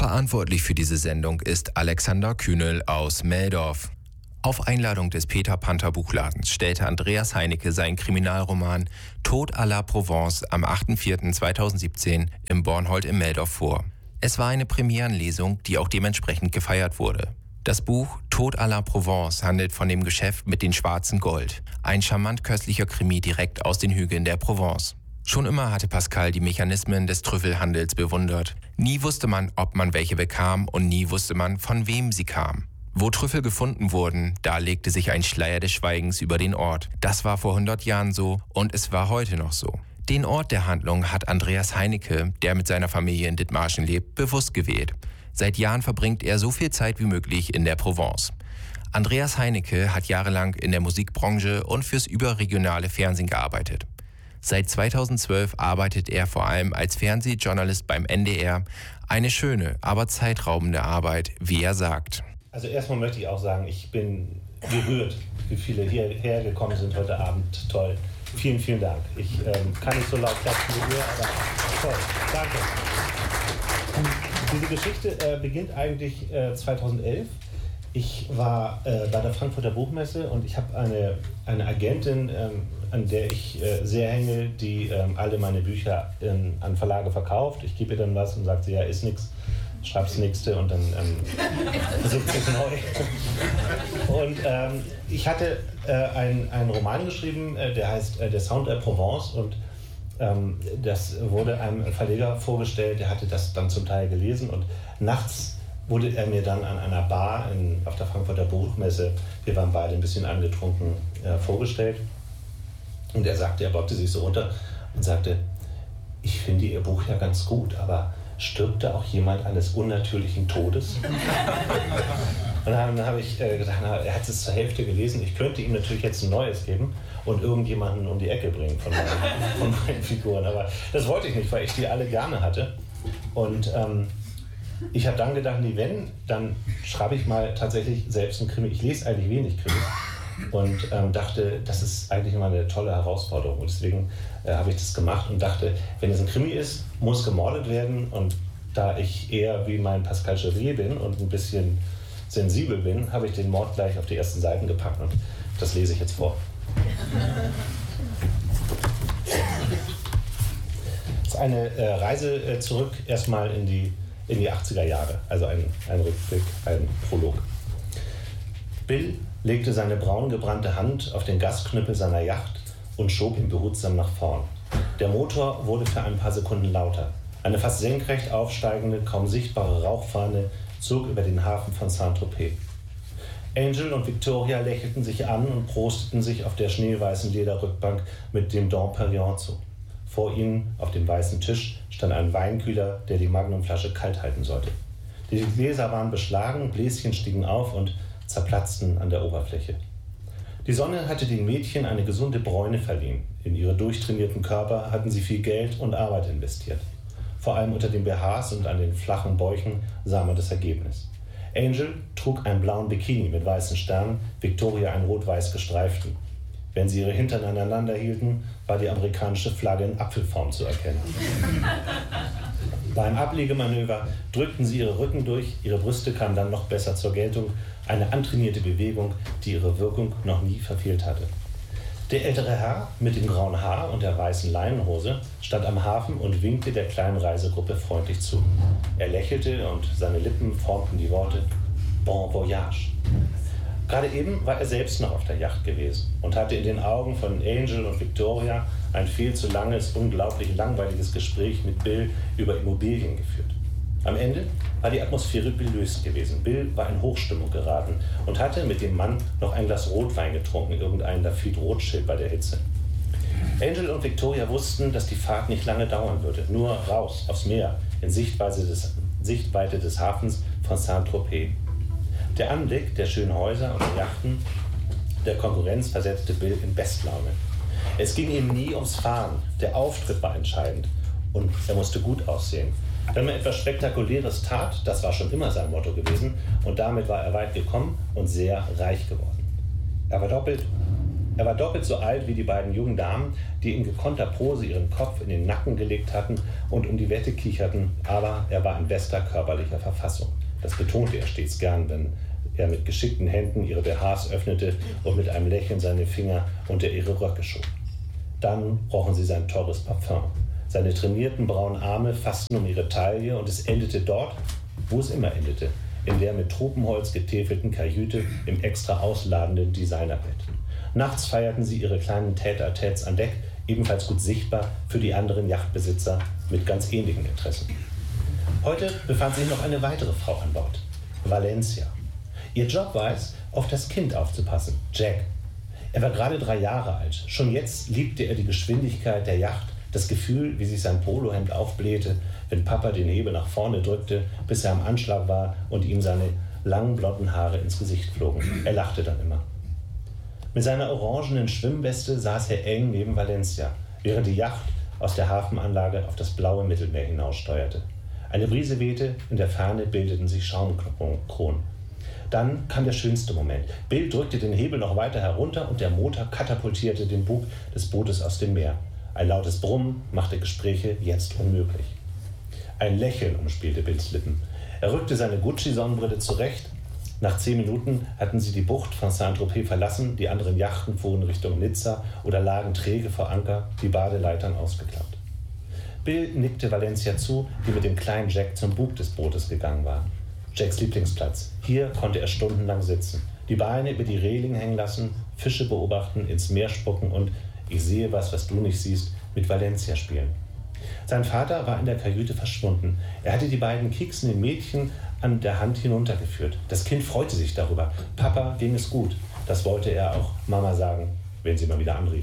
Verantwortlich für diese Sendung ist Alexander Kühnel aus Meldorf. Auf Einladung des Peter Panther Buchladens stellte Andreas Heinecke seinen Kriminalroman Tod à la Provence am 8.4.2017 im Bornhold in Meldorf vor. Es war eine Premierenlesung, die auch dementsprechend gefeiert wurde. Das Buch Tod à la Provence handelt von dem Geschäft mit dem schwarzen Gold. Ein charmant köstlicher Krimi direkt aus den Hügeln der Provence. Schon immer hatte Pascal die Mechanismen des Trüffelhandels bewundert. Nie wusste man, ob man welche bekam, und nie wusste man, von wem sie kam. Wo Trüffel gefunden wurden, da legte sich ein Schleier des Schweigens über den Ort. Das war vor 100 Jahren so und es war heute noch so. Den Ort der Handlung hat Andreas Heinecke, der mit seiner Familie in Dithmarschen lebt, bewusst gewählt. Seit Jahren verbringt er so viel Zeit wie möglich in der Provence. Andreas Heinecke hat jahrelang in der Musikbranche und fürs überregionale Fernsehen gearbeitet. Seit 2012 arbeitet er vor allem als Fernsehjournalist beim NDR. Eine schöne, aber zeitraubende Arbeit, wie er sagt. Also erstmal möchte ich auch sagen, ich bin gerührt, wie viele hierher gekommen sind heute Abend. Toll. Vielen, vielen Dank. Ich kann nicht so laut klatschen wie ihr, aber toll. Danke. Diese Geschichte beginnt eigentlich 2011. Ich war bei der Frankfurter Buchmesse und ich habe eine Agentin, an der ich sehr hänge, die alle meine Bücher an Verlage verkauft. Ich gebe ihr dann was und sagt sie, ja, ist nix, schreib's nächste und dann versucht es neu. Und ich hatte einen Roman geschrieben, der heißt Der Sound der Provence, und das wurde einem Verleger vorgestellt, der hatte das dann zum Teil gelesen, und nachts wurde er mir dann an einer Bar auf der Frankfurter Buchmesse, wir waren beide ein bisschen angetrunken, vorgestellt. Und er beugte sich so runter und sagte, ich finde Ihr Buch ja ganz gut, aber stirbt da auch jemand eines unnatürlichen Todes? Und dann habe ich gedacht, er hat es zur Hälfte gelesen, ich könnte ihm natürlich jetzt ein neues geben und irgendjemanden um die Ecke bringen von meinen Figuren. Aber das wollte ich nicht, weil ich die alle gerne hatte. Und ich habe dann gedacht, nee, wenn, dann schreibe ich mal tatsächlich selbst einen Krimi. Ich lese eigentlich wenig Krimis und dachte, das ist eigentlich immer eine tolle Herausforderung. Und deswegen habe ich das gemacht und dachte, wenn es ein Krimi ist, muss gemordet werden. Und da ich eher wie mein Pascal Chevrier bin und ein bisschen sensibel bin, habe ich den Mord gleich auf die ersten Seiten gepackt und das lese ich jetzt vor. Das ist eine Reise zurück erstmal in die 80er Jahre, also ein Rückblick, ein Prolog. Bill legte seine braun gebrannte Hand auf den Gasknüppel seiner Yacht und schob ihn behutsam nach vorn. Der Motor wurde für ein paar Sekunden lauter. Eine fast senkrecht aufsteigende, kaum sichtbare Rauchfahne zog über den Hafen von Saint-Tropez. Angel und Victoria lächelten sich an und prosteten sich auf der schneeweißen Lederrückbank mit dem Dom Perignon zu. Vor ihnen, auf dem weißen Tisch, stand ein Weinkühler, der die Magnumflasche kalt halten sollte. Die Gläser waren beschlagen, Bläschen stiegen auf und zerplatzten an der Oberfläche. Die Sonne hatte den Mädchen eine gesunde Bräune verliehen. In ihre durchtrainierten Körper hatten sie viel Geld und Arbeit investiert. Vor allem unter den BHs und an den flachen Bäuchen sah man das Ergebnis. Angel trug einen blauen Bikini mit weißen Sternen, Victoria einen rot-weiß gestreiften. Wenn sie ihre Hintern aneinander hielten, war die amerikanische Flagge in Apfelform zu erkennen. Beim Ablegemanöver drückten sie ihre Rücken durch, ihre Brüste kamen dann noch besser zur Geltung, eine antrainierte Bewegung, die ihre Wirkung noch nie verfehlt hatte. Der ältere Herr mit dem grauen Haar und der weißen Leinenhose stand am Hafen und winkte der kleinen Reisegruppe freundlich zu. Er lächelte und seine Lippen formten die Worte Bon Voyage. Gerade eben war er selbst noch auf der Yacht gewesen und hatte in den Augen von Angel und Victoria ein viel zu langes, unglaublich langweiliges Gespräch mit Bill über Immobilien geführt. Am Ende war die Atmosphäre gelöst gewesen. Bill war in Hochstimmung geraten und hatte mit dem Mann noch ein Glas Rotwein getrunken, irgendein Lafitte-Rothschild bei der Hitze. Angel und Victoria wussten, dass die Fahrt nicht lange dauern würde. Nur raus, aufs Meer, in Sichtweite des Hafens von Saint-Tropez. Der Anblick der schönen Häuser und der Yachten der Konkurrenz versetzte Bill in Bestlaune. Es ging ihm nie ums Fahren. Der Auftritt war entscheidend und er musste gut aussehen. Wenn man etwas Spektakuläres tat, das war schon immer sein Motto gewesen, und damit war er weit gekommen und sehr reich geworden. Er war doppelt Er war doppelt so alt wie die beiden jungen Damen, die in gekonnter Pose ihren Kopf in den Nacken gelegt hatten und um die Wette kicherten, aber er war in bester körperlicher Verfassung. Das betonte er stets gern, wenn er mit geschickten Händen ihre BHs öffnete und mit einem Lächeln seine Finger unter ihre Röcke schob. Dann rochen sie sein teures Parfum. Seine trainierten braunen Arme fassten um ihre Taille und es endete dort, wo es immer endete, in der mit Tropenholz getäfelten Kajüte im extra ausladenden Designerbett. Nachts feierten sie ihre kleinen Tête-à-Têtes an Deck, ebenfalls gut sichtbar für die anderen Yachtbesitzer mit ganz ähnlichen Interessen. Heute befand sich noch eine weitere Frau an Bord, Valencia. Ihr Job war es, auf das Kind aufzupassen, Jack. Er war gerade 3 Jahre alt. Schon jetzt liebte er die Geschwindigkeit der Yacht, das Gefühl, wie sich sein Polohemd aufblähte, wenn Papa den Hebel nach vorne drückte, bis er am Anschlag war und ihm seine langen blonden Haare ins Gesicht flogen. Er lachte dann immer. Mit seiner orangenen Schwimmweste saß er eng neben Valencia, während die Yacht aus der Hafenanlage auf das blaue Mittelmeer hinaussteuerte. Eine Brise wehte, in der Ferne bildeten sich Schaumkronen. Dann kam der schönste Moment. Bill drückte den Hebel noch weiter herunter und der Motor katapultierte den Bug des Bootes aus dem Meer. Ein lautes Brummen machte Gespräche jetzt unmöglich. Ein Lächeln umspielte Bills Lippen. Er rückte seine Gucci-Sonnenbrille zurecht. Nach 10 Minuten hatten sie die Bucht von Saint-Tropez verlassen, die anderen Yachten fuhren Richtung Nizza oder lagen träge vor Anker, die Badeleitern ausgeklappt. Bill nickte Valencia zu, die mit dem kleinen Jack zum Bug des Bootes gegangen war. Jacks Lieblingsplatz. Hier konnte er stundenlang sitzen, die Beine über die Reling hängen lassen, Fische beobachten, ins Meer spucken und ich sehe was du nicht siehst, mit Valencia spielen. Sein Vater war in der Kajüte verschwunden. Er hatte die beiden kieksenden Mädchen an der Hand hinuntergeführt. Das Kind freute sich darüber. Papa ging es gut. Das wollte er auch Mama sagen, wenn sie mal wieder anrief.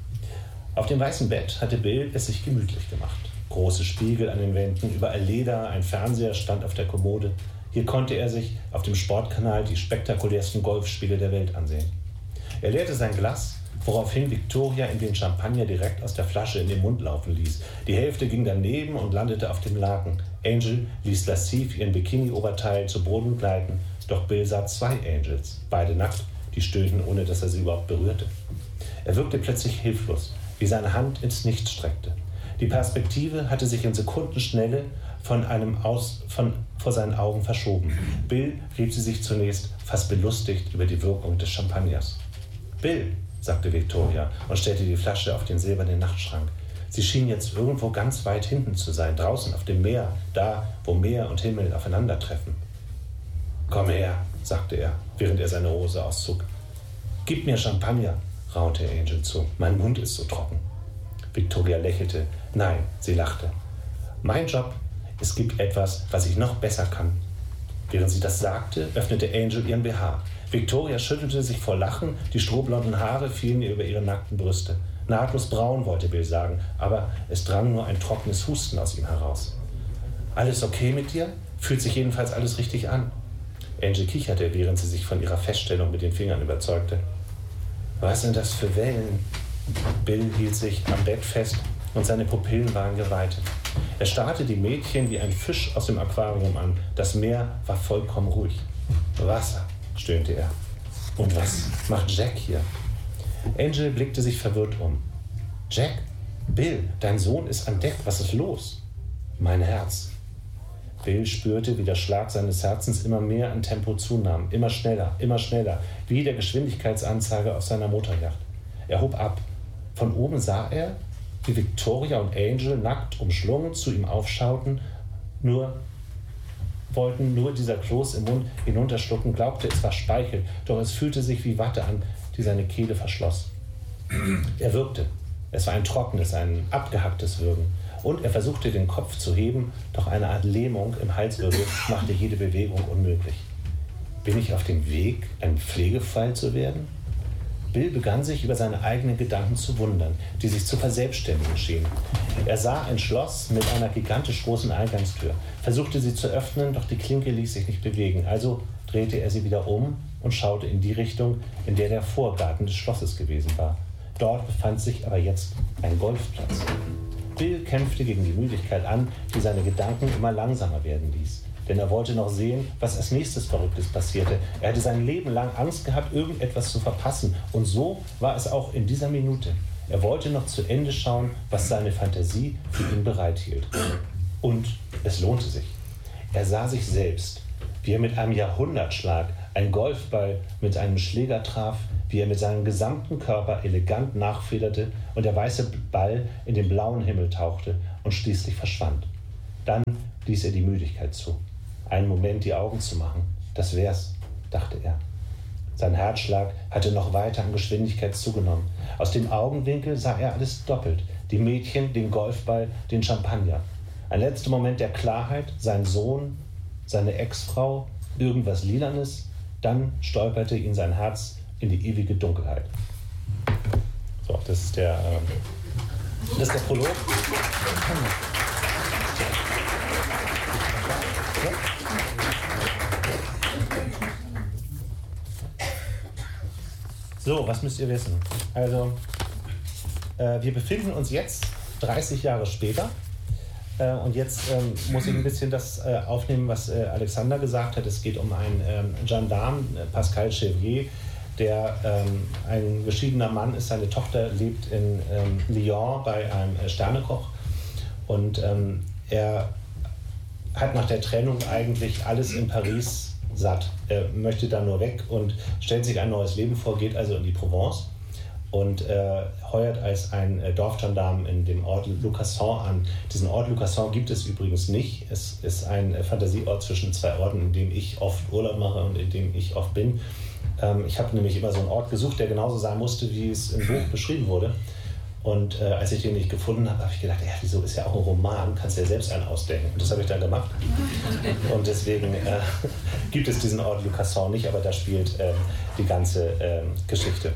Auf dem weißen Bett hatte Bill es sich gemütlich gemacht. Große Spiegel an den Wänden, überall Leder, ein Fernseher stand auf der Kommode. Hier konnte er sich auf dem Sportkanal die spektakulärsten Golfspiele der Welt ansehen. Er leerte sein Glas, woraufhin Victoria ihm den Champagner direkt aus der Flasche in den Mund laufen ließ. Die Hälfte ging daneben und landete auf dem Laken. Angel ließ lasziv ihren Bikini-Oberteil zu Boden gleiten, doch Bill sah 2 Angels, beide nackt, die stöhnten, ohne dass er sie überhaupt berührte. Er wirkte plötzlich hilflos, wie seine Hand ins Nichts streckte. Die Perspektive hatte sich in Sekundenschnelle vor seinen Augen verschoben. Bill rieb sie sich zunächst fast belustigt über die Wirkung des Champagners. »Bill«, sagte Victoria und stellte die Flasche auf den silbernen Nachtschrank. Sie schien jetzt irgendwo ganz weit hinten zu sein, draußen auf dem Meer, da, wo Meer und Himmel aufeinandertreffen. »Komm her«, sagte er, während er seine Hose auszog. »Gib mir Champagner«, raunte Angel zu. »Mein Mund ist so trocken.« Victoria lächelte. Nein, sie lachte. »Mein Job, es gibt etwas, was ich noch besser kann.« Während sie das sagte, öffnete Angel ihren BH. Victoria schüttelte sich vor Lachen, die strohblonden Haare fielen ihr über ihre nackten Brüste. Nahtlos braun, wollte Bill sagen, aber es drang nur ein trockenes Husten aus ihm heraus. »Alles okay mit dir? Fühlt sich jedenfalls alles richtig an?« Angel kicherte, während sie sich von ihrer Feststellung mit den Fingern überzeugte. »Was sind das für Wellen?« Bill hielt sich am Bett fest und seine Pupillen waren geweitet. Er starrte die Mädchen wie ein Fisch aus dem Aquarium an. Das Meer war vollkommen ruhig. »Wasser«, stöhnte er. »Und was macht Jack hier?« Angel blickte sich verwirrt um. »Jack? Bill, dein Sohn ist an Deck. Was ist los?« »Mein Herz.« Bill spürte, wie der Schlag seines Herzens immer mehr an Tempo zunahm. Immer schneller, wie der Geschwindigkeitsanzeige auf seiner Motorjacht. Er hob ab. Von oben sah er, wie Victoria und Angel nackt umschlungen zu ihm aufschauten, wollten nur dieser Kloß im Mund hinunterschlucken, glaubte, es war Speichel, doch es fühlte sich wie Watte an, die seine Kehle verschloss. Er würgte. Es war ein trockenes, ein abgehacktes Würgen. Und er versuchte, den Kopf zu heben, doch eine Art Lähmung im Halswirbel machte jede Bewegung unmöglich. Bin ich auf dem Weg, ein Pflegefall zu werden? Bill begann sich über seine eigenen Gedanken zu wundern, die sich zu verselbstständigen schienen. Er sah ein Schloss mit einer gigantisch großen Eingangstür, versuchte sie zu öffnen, doch die Klinke ließ sich nicht bewegen. Also drehte er sie wieder um und schaute in die Richtung, in der Vorgarten des Schlosses gewesen war. Dort befand sich aber jetzt ein Golfplatz. Bill kämpfte gegen die Müdigkeit an, die seine Gedanken immer langsamer werden ließ. Denn er wollte noch sehen, was als nächstes Verrücktes passierte. Er hatte sein Leben lang Angst gehabt, irgendetwas zu verpassen. Und so war es auch in dieser Minute. Er wollte noch zu Ende schauen, was seine Fantasie für ihn bereithielt. Und es lohnte sich. Er sah sich selbst, wie er mit einem Jahrhundertschlag einen Golfball mit einem Schläger traf, wie er mit seinem gesamten Körper elegant nachfederte und der weiße Ball in den blauen Himmel tauchte und schließlich verschwand. Dann ließ er die Müdigkeit zu. Einen Moment die Augen zu machen, das wär's, dachte er. Sein Herzschlag hatte noch weiter an Geschwindigkeit zugenommen. Aus dem Augenwinkel sah er alles doppelt. Die Mädchen, den Golfball, den Champagner. Ein letzter Moment der Klarheit, sein Sohn, seine Ex-Frau, irgendwas Lilanes. Dann stolperte ihn sein Herz in die ewige Dunkelheit. So, das ist der Prolog. So, was müsst ihr wissen? Also, wir befinden uns jetzt 30 Jahre später. Und jetzt muss ich ein bisschen das aufnehmen, was Alexander gesagt hat. Es geht um einen Gendarme, Pascal Chevrier, der ein geschiedener Mann ist. Seine Tochter lebt in Lyon bei einem Sternekoch. Und er hat nach der Trennung eigentlich alles in Paris satt. Er möchte da nur weg und stellt sich ein neues Leben vor, geht also in die Provence und heuert als ein Dorfgendarm in dem Ort Lucasson an. Diesen Ort Lucasson gibt es übrigens nicht. Es ist ein Fantasieort zwischen zwei Orten, in dem ich oft Urlaub mache und in dem ich oft bin. Ich habe nämlich immer so einen Ort gesucht, der genauso sein musste, wie es im Buch beschrieben wurde. Und als ich den nicht gefunden habe, habe ich gedacht, ja, wieso, ist ja auch ein Roman, kannst du ja selbst einen ausdenken. Und das habe ich dann gemacht. Und deswegen gibt es diesen Ort Lucasson nicht, aber da spielt die ganze Geschichte.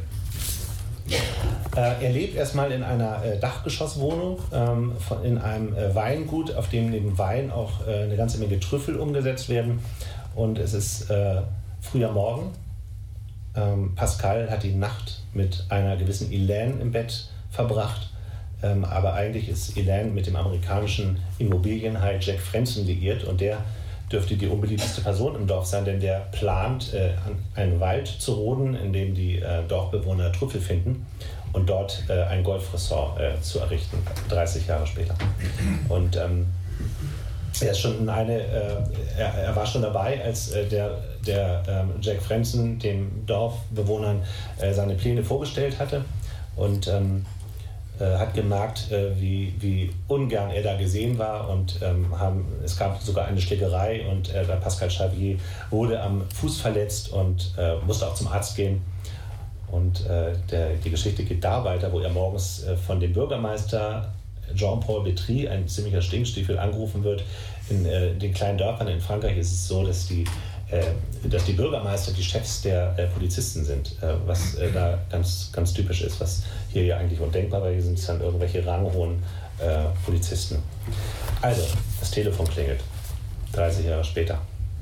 Er lebt erstmal in einer Dachgeschosswohnung, in einem Weingut, auf dem neben Wein auch eine ganze Menge Trüffel umgesetzt werden. Und es ist früher Morgen. Pascal hat die Nacht mit einer gewissen Elaine im Bett verbracht, aber eigentlich ist Elaine mit dem amerikanischen Immobilienhai Jack Frentzen liiert und der dürfte die unbeliebteste Person im Dorf sein, denn der plant, einen Wald zu roden, in dem die Dorfbewohner Trüffel finden und dort ein Golfressort zu errichten, 30 Jahre später. Und er war schon dabei, als der Jack Frentzen den Dorfbewohnern seine Pläne vorgestellt hatte und hat gemerkt, wie ungern er da gesehen war und es gab sogar eine Schlägerei und Pascal Chevrier wurde am Fuß verletzt und musste auch zum Arzt gehen. Und die Geschichte geht da weiter, wo er morgens von dem Bürgermeister Jean-Paul Bétry, ein ziemlicher Stinkstiefel, angerufen wird. In den kleinen Dörfern in Frankreich ist es so, dass die Bürgermeister die Chefs der Polizisten sind, was da ganz, ganz typisch ist, was hier ja eigentlich undenkbar, weil hier sind es dann irgendwelche ranghohen Polizisten. Also, das Telefon klingelt, 30 Jahre später.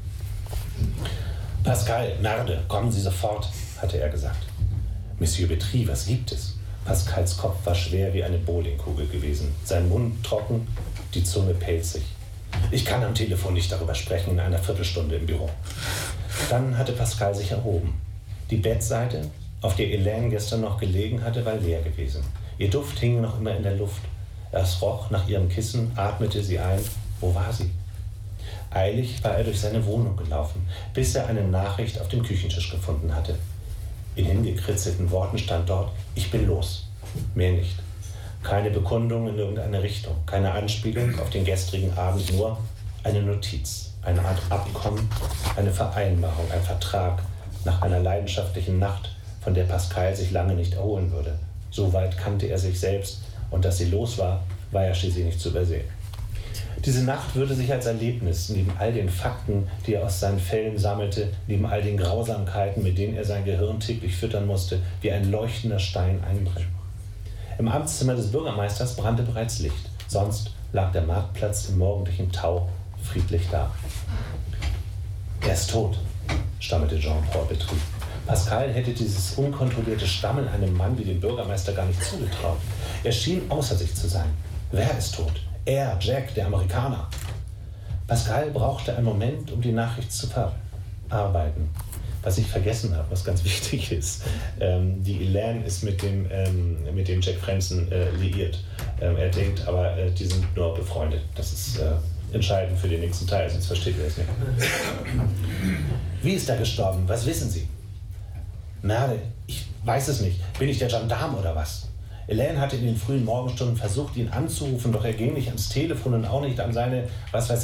Pascal, Merde, kommen Sie sofort, hatte er gesagt. Monsieur Bétry, was gibt es? Pascals Kopf war schwer wie eine Bowlingkugel gewesen, sein Mund trocken, die Zunge pelzig. Ich kann am Telefon nicht darüber sprechen, in einer Viertelstunde im Büro. Dann hatte Pascal sich erhoben. Die Bettseite, auf der Elaine gestern noch gelegen hatte, war leer gewesen. Ihr Duft hing noch immer in der Luft. Es roch nach ihrem Kissen, atmete sie ein. Wo war sie? Eilig war er durch seine Wohnung gelaufen, bis er eine Nachricht auf dem Küchentisch gefunden hatte. In hingekritzelten Worten stand dort: Ich bin los. Mehr nicht. Keine Bekundung in irgendeine Richtung, keine Anspielung auf den gestrigen Abend, nur eine Notiz, eine Art Abkommen, eine Vereinbarung, ein Vertrag nach einer leidenschaftlichen Nacht, von der Pascal sich lange nicht erholen würde. So weit kannte er sich selbst und dass sie los war, war ja schließlich nicht zu übersehen. Diese Nacht würde sich als Erlebnis, neben all den Fakten, die er aus seinen Fällen sammelte, neben all den Grausamkeiten, mit denen er sein Gehirn täglich füttern musste, wie ein leuchtender Stein einbrechen. Im Amtszimmer des Bürgermeisters brannte bereits Licht. Sonst lag der Marktplatz im morgendlichen Tau friedlich da. Er ist tot, stammelte Jean-Paul Bétry. Pascal hätte dieses unkontrollierte Stammeln einem Mann wie dem Bürgermeister gar nicht zugetraut. Er schien außer sich zu sein. Wer ist tot? Er, Jack, der Amerikaner. Pascal brauchte einen Moment, um die Nachricht zu verarbeiten. Was ich vergessen habe, was ganz wichtig ist, die Elaine ist mit dem Jack Fränzen liiert. Er denkt aber, die sind nur befreundet. Das ist entscheidend für den nächsten Teil, sonst versteht ihr es nicht. Wie ist er gestorben? Was wissen Sie? Merle, ich weiß es nicht. Bin ich der Gendarm oder was? Elaine hatte in den frühen Morgenstunden versucht, ihn anzurufen, doch er ging nicht ans Telefon und auch nicht an seine, was weiß